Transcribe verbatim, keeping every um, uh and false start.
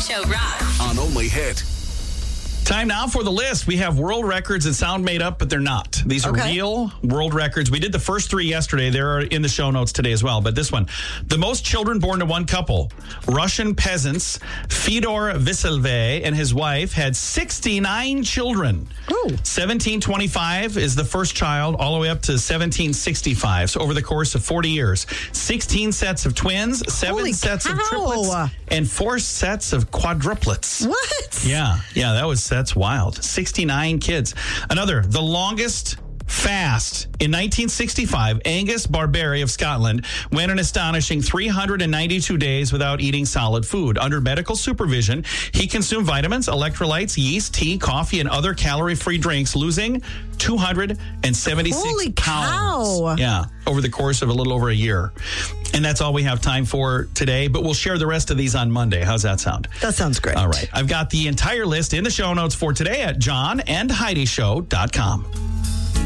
Show rocks. On Only Hit. Time now for the list. We have world records that sound made up, but they're not. These are Okay. real world records. We did the first three yesterday. They're in the show notes today as well. But this one, the most children born to one couple, Russian peasants, Fyodor Vyselve and his wife had sixty-nine children. Ooh. seventeen twenty-five is the first child, all the way up to seventeen sixty-five. So over the course of forty years, sixteen sets of twins, seven Holy sets of cow. triplets, and four sets of quadruplets. What? Yeah, yeah, that was that's wild. sixty-nine kids. Another, the longest fast in nineteen sixty-five, Angus Barberi of Scotland went an astonishing three hundred ninety-two days without eating solid food. Under medical supervision, he consumed vitamins, electrolytes, yeast, tea, coffee, and other calorie-free drinks, losing two hundred seventy-six Holy pounds. cow. Yeah, over the course of a little over a year. And that's all we have time for today, but we'll share the rest of these on Monday. How's that sound? That sounds great. All right. I've got the entire list in the show notes for today at john and heidi show dot com.